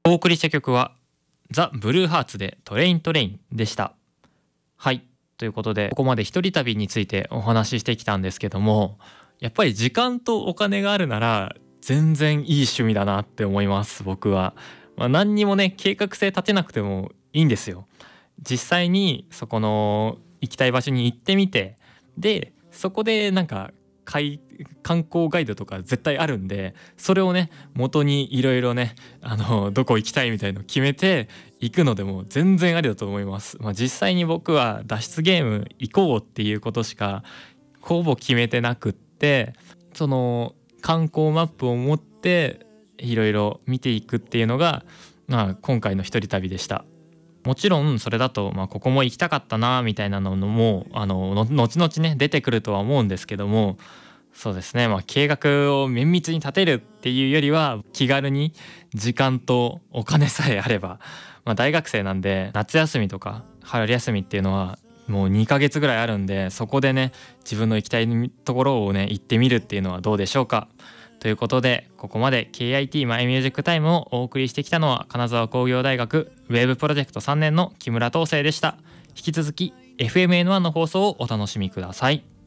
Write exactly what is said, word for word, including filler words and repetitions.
お送りした曲はザ・ブルーハーツでトレイントレインでした。はい、ということでここまで一人旅についてお話ししてきたんですけども、やっぱり時間とお金があるなら全然いい趣味だなって思います僕は。まあ、何にもね計画性立てなくてもいいんですよ。実際にそこの行きたい場所に行ってみて、でそこでなんか観光ガイドとか絶対あるんで、それをね元にいろいろねあのどこ行きたいみたいの決めて行くのでも全然ありだと思います。まあ、実際に僕は脱出ゲーム行こうっていうことしかほぼ決めてなくって、その観光マップを持っていろいろ見ていくっていうのが、まあ、今回の一人旅でした。もちろんそれだと、まあ、ここも行きたかったなみたいなのもあのの後々ね出てくるとは思うんですけども、そうですね、まあ、計画を綿密に立てるっていうよりは気軽に時間とお金さえあれば、まあ、大学生なんで夏休みとか春休みっていうのはもうにかげつぐらいあるんで、そこでね自分の行きたいところをね行ってみるっていうのはどうでしょうか。ということでここまで ケーアイティー マイミュージックタイムをお送りしてきたのは金沢工業大学ウェブプロジェクトさんねんの木村東生でした。引き続き エフエムエヌワン の放送をお楽しみください。